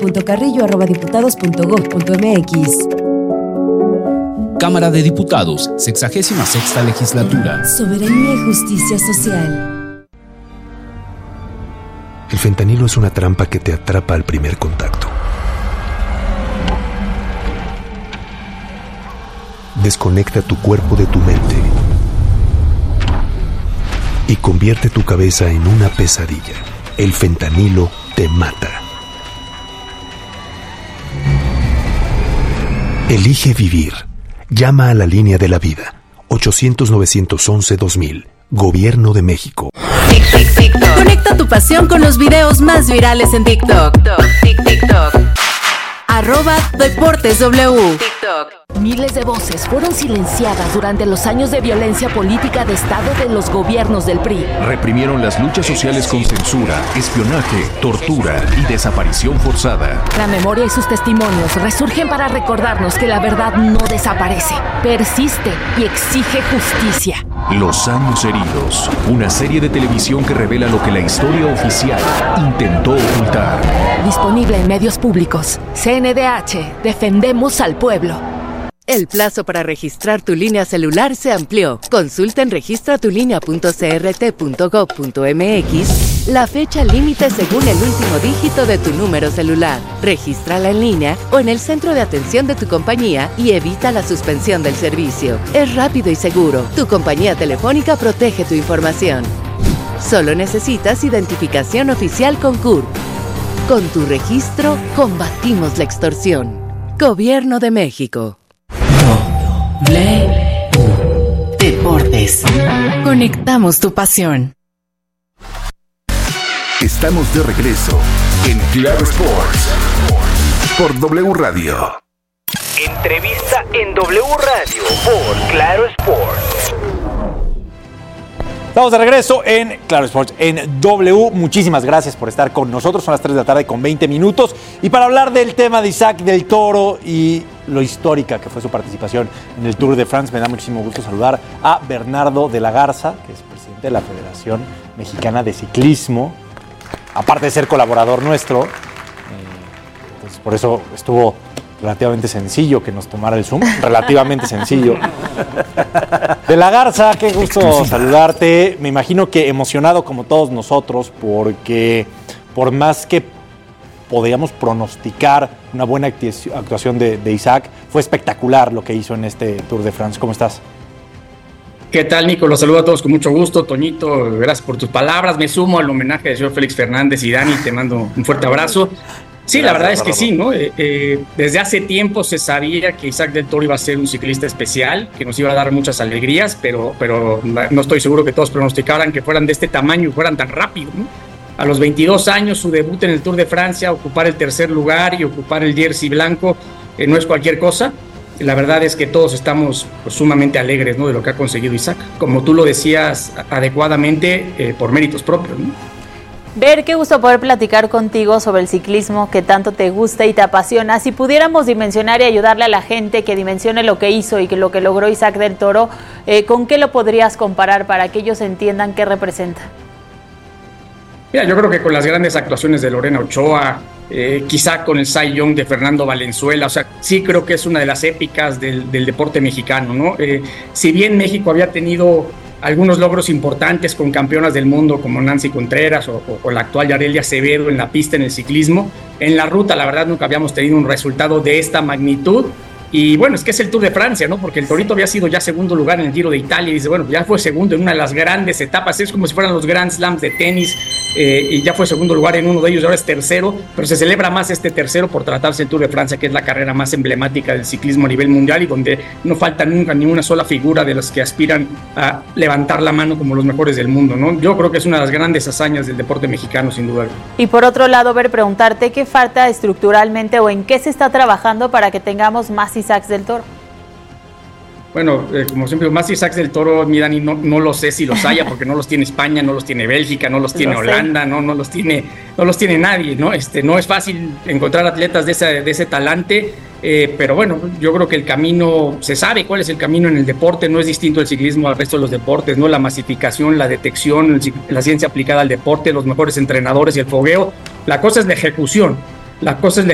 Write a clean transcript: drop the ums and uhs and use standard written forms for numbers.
dani.carrillo@diputados.gov.mx. Cámara de Diputados, 66ª legislatura. Soberanía y justicia social. El fentanilo es una trampa que te atrapa al primer contacto. Desconecta tu cuerpo de tu mente y convierte tu cabeza en una pesadilla. El fentanilo te mata. Elige vivir. Llama a la línea de la vida. 800-911-2000. Gobierno de México. Conecta tu pasión con los videos más virales en TikTok. @DeportesW. Miles de voces fueron silenciadas durante los años de violencia política de Estado de los gobiernos del PRI. Reprimieron las luchas sociales con censura, espionaje, tortura y desaparición forzada. La memoria y sus testimonios resurgen para recordarnos que la verdad no desaparece, persiste y exige justicia. Los años heridos, una serie de televisión que revela lo que la historia oficial intentó ocultar. Disponible en medios públicos. CNDH, defendemos al pueblo. El plazo para registrar tu línea celular se amplió. Consulta en registratulinea.crt.gov.mx la fecha límite según el último dígito de tu número celular. Regístrala en línea o en el centro de atención de tu compañía y evita la suspensión del servicio. Es rápido y seguro. Tu compañía telefónica protege tu información. Solo necesitas identificación oficial con CURP. Con tu registro, combatimos la extorsión. Gobierno de México. Deportes. Conectamos tu pasión. Estamos de regreso en Claro Sports por W Radio. Entrevista en W Radio por Claro Sports. Estamos de regreso en Claro Sports, en W. Muchísimas gracias por estar con nosotros. Son las 3 de la tarde con 20 minutos. Y para hablar del tema de Isaac del Toro y lo histórica que fue su participación en el Tour de France, me da muchísimo gusto saludar a Bernardo de la Garza, que es presidente de la Federación Mexicana de Ciclismo, aparte de ser colaborador nuestro. Entonces, por eso estuvo relativamente sencillo que nos tomara el Zoom, relativamente sencillo. De la Garza, qué gusto saludarte. Me imagino que emocionado como todos nosotros, porque por más que podíamos pronosticar una buena actuación de Isaac, fue espectacular lo que hizo en este Tour de France. ¿Cómo estás? ¿Qué tal, Nico? Los saludo a todos con mucho gusto. Toñito, gracias por tus palabras. Me sumo al homenaje del señor Félix Fernández y Dani. Te mando un fuerte abrazo. Sí, la verdad es que sí, ¿no? Desde hace tiempo se sabía que Isaac del Toro iba a ser un ciclista especial, que nos iba a dar muchas alegrías, pero no estoy seguro que todos pronosticaran que fueran de este tamaño y fueran tan rápido, ¿no? A los 22 años, su debut en el Tour de Francia, ocupar el tercer lugar y ocupar el jersey blanco, no es cualquier cosa. La verdad es que todos estamos sumamente alegres, ¿no?, de lo que ha conseguido Isaac. Como tú lo decías adecuadamente, por méritos propios, ¿no? Ver, qué gusto poder platicar contigo sobre el ciclismo que tanto te gusta y te apasiona. Si pudiéramos dimensionar y ayudarle a la gente que dimensione lo que hizo y que lo que logró Isaac del Toro, ¿con qué lo podrías comparar para que ellos entiendan qué representa? Mira, yo creo que con las grandes actuaciones de Lorena Ochoa, quizá con el Cy Young de Fernando Valenzuela, o sea, sí creo que es una de las épicas del deporte mexicano, ¿no? Si bien México había tenido algunos logros importantes con campeonas del mundo como Nancy Contreras o la actual Yarelia Acevedo en la pista en el ciclismo, en la ruta la verdad nunca habíamos tenido un resultado de esta magnitud. Y bueno, es que es el Tour de Francia, ¿no? Porque el Torito había sido ya segundo lugar en el Giro de Italia y dice, bueno, ya fue segundo en una de las grandes etapas, es como si fueran los Grand Slams de tenis, y ya fue segundo lugar en uno de ellos, ahora es tercero, pero se celebra más este tercero por tratarse del Tour de Francia, que es la carrera más emblemática del ciclismo a nivel mundial y donde no falta nunca ni una sola figura de los que aspiran a levantar la mano como los mejores del mundo, ¿no? Yo creo que es una de las grandes hazañas del deporte mexicano, sin duda. Y por otro lado, preguntarte qué falta estructuralmente o en qué se está trabajando para que tengamos más Isaacs del Toro. Bueno, como siempre, más Isaacs del Toro, mi Dani, no lo sé si los haya, porque no los tiene España, no los tiene Bélgica, no los tiene Holanda, no los tiene nadie, ¿no? No es fácil encontrar atletas de ese talante, pero bueno, yo creo que el camino, se sabe cuál es el camino en el deporte, no es distinto el ciclismo al resto de los deportes, ¿no? La masificación, la detección, la ciencia aplicada al deporte, los mejores entrenadores y el fogueo. La cosa es la ejecución. La cosa es la